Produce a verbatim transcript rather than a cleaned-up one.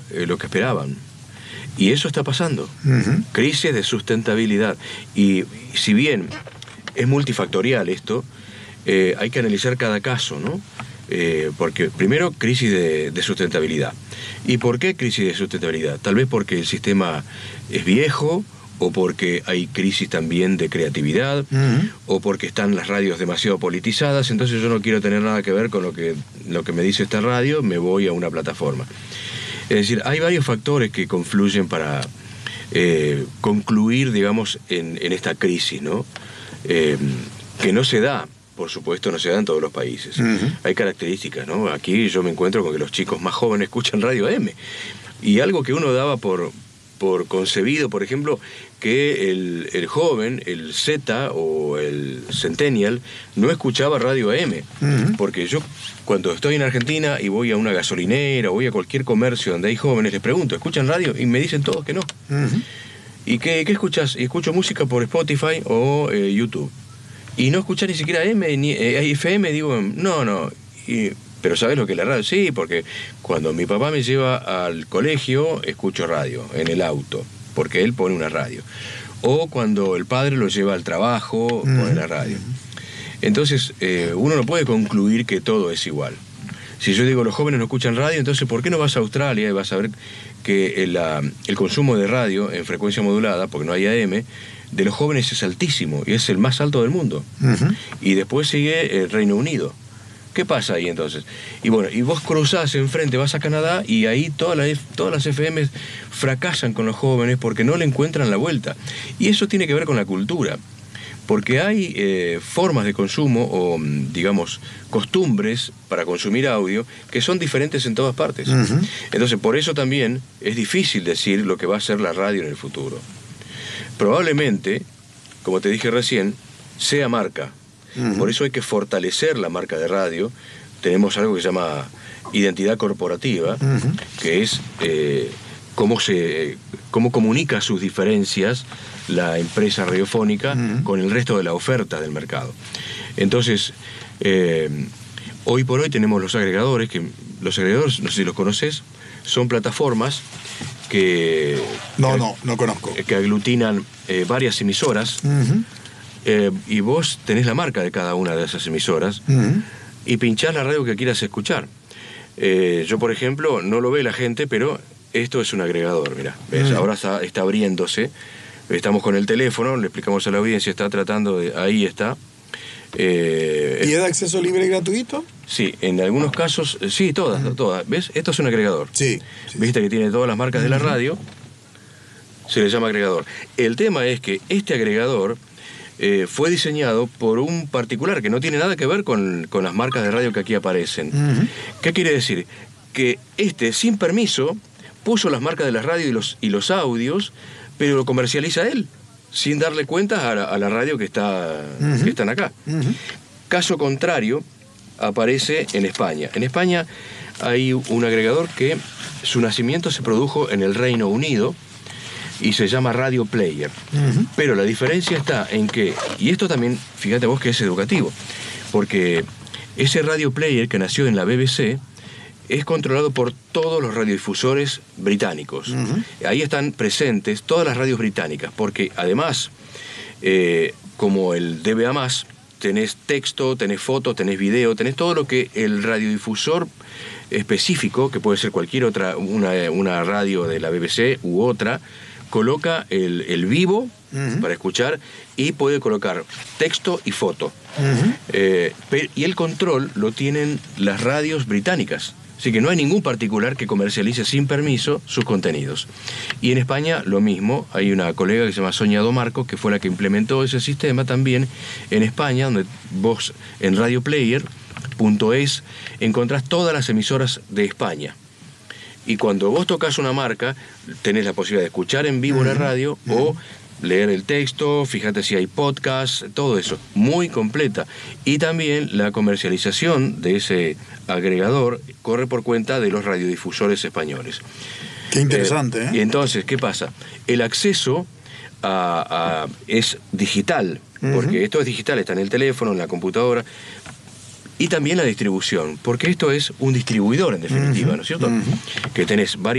eh, lo que esperaban. Y eso está pasando. Uh-huh. Crisis de sustentabilidad. Y si bien es multifactorial esto, eh, hay que analizar cada caso, ¿no? Eh, porque primero, crisis de, de sustentabilidad. ¿Y por qué crisis de sustentabilidad? Tal vez porque el sistema es viejo, o porque hay crisis también de creatividad, uh-huh. o porque están las radios demasiado politizadas, entonces yo no quiero tener nada que ver con lo que, lo que me dice esta radio, me voy a una plataforma. Es decir, hay varios factores que confluyen para eh, concluir, digamos, en, en esta crisis, ¿no? Eh, que no se da, por supuesto, no se da en todos los países. Uh-huh. Hay características, ¿no? Aquí yo me encuentro con que los chicos más jóvenes escuchan Radio A M. Y algo que uno daba por, por concebido, por ejemplo, que el, el joven, el Z o el Centennial, no escuchaba Radio A M. Uh-huh. Porque yo, cuando estoy en Argentina y voy a una gasolinera o voy a cualquier comercio donde hay jóvenes, les pregunto, ¿escuchan radio? Y me dicen todos que no. Uh-huh. ¿Y qué, qué escuchas? Y escucho música por Spotify o eh, YouTube. Y no escuchar ni siquiera M, ni eh, F M, digo, no, no. Y, pero ¿sabes lo que es la radio? Sí, porque cuando mi papá me lleva al colegio, escucho radio en el auto, porque él pone una radio. O cuando el padre lo lleva al trabajo, mm. pone la radio. Entonces, eh, uno no puede concluir que todo es igual. Si yo digo, los jóvenes no escuchan radio, entonces, ¿por qué no vas a Australia y vas a ver que el, uh, el consumo de radio en frecuencia modulada, porque no hay A M, de los jóvenes es altísimo y es el más alto del mundo? Uh-huh. Y después sigue el Reino Unido. ¿Qué pasa ahí entonces? Y bueno, y vos cruzás enfrente, vas a Canadá y ahí todas las, todas las F M fracasan con los jóvenes porque no le encuentran la vuelta. Y eso tiene que ver con la cultura. Porque hay eh, formas de consumo o, digamos, costumbres para consumir audio que son diferentes en todas partes. Uh-huh. Entonces, por eso también es difícil decir lo que va a ser la radio en el futuro. Probablemente, como te dije recién, sea marca. Uh-huh. Por eso hay que fortalecer la marca de radio. Tenemos algo que se llama identidad corporativa, uh-huh. que es eh, cómo, se, cómo comunica sus diferencias la empresa radiofónica uh-huh. con el resto de la oferta del mercado. Entonces, eh, hoy por hoy tenemos los agregadores, que los agregadores, no sé si los conoces, son plataformas que... No, que, no, no conozco. Que aglutinan eh, varias emisoras, uh-huh. eh, y vos tenés la marca de cada una de esas emisoras, uh-huh. y pinchás la radio que quieras escuchar. Eh, yo, por ejemplo, no lo ve la gente, pero esto es un agregador, mirá, ¿ves? Uh-huh. Ahora está, está abriéndose. Estamos con el teléfono, le explicamos a la audiencia, está tratando de... Ahí está. Eh, ¿Y es de acceso libre y gratuito? Sí, en algunos casos, sí, todas, uh-huh. todas. ¿Ves? Esto es un agregador. Sí. sí Viste sí. que tiene todas las marcas uh-huh. de la radio, se le llama agregador. El tema es que este agregador eh, fue diseñado por un particular que no tiene nada que ver con, con las marcas de radio que aquí aparecen. Uh-huh. ¿Qué quiere decir? Que este, sin permiso, puso las marcas de la radio y los, y los audios, pero lo comercializa él, sin darle cuenta a la, a la radio que, está, uh-huh. que están acá. Uh-huh. Caso contrario, aparece en España. En España hay un agregador que su nacimiento se produjo en el Reino Unido y se llama Radio Player. Uh-huh. Pero la diferencia está en que, y esto también, fíjate vos que es educativo, porque ese Radio Player que nació en la B B C es controlado por todos los radiodifusores británicos. Uh-huh. Ahí están presentes todas las radios británicas, porque además, eh, como el D B A más, tenés texto, tenés foto, tenés video, tenés todo lo que el radiodifusor específico, que puede ser cualquier otra, una, una radio de la B B C u otra, coloca el, el vivo uh-huh. para escuchar y puede colocar texto y foto. Uh-huh. Eh, y el control lo tienen las radios británicas. Así que no hay ningún particular que comercialice sin permiso sus contenidos. Y en España lo mismo, hay una colega que se llama Sonia Domarco, que fue la que implementó ese sistema también en España, donde vos en radio player punto es encontrás todas las emisoras de España. Y cuando vos tocas una marca, tenés la posibilidad de escuchar en vivo uh-huh. la radio uh-huh. o leer el texto, fíjate si hay podcast, todo eso, muy completa. Y también la comercialización de ese agregador corre por cuenta de los radiodifusores españoles. Qué interesante, ¿eh? ¿eh? Y entonces, ¿qué pasa? El acceso a, a, es digital, uh-huh. porque esto es digital, está en el teléfono, en la computadora, y también la distribución, porque esto es un distribuidor en definitiva, uh-huh. ¿no es cierto? Uh-huh. Que tenés varias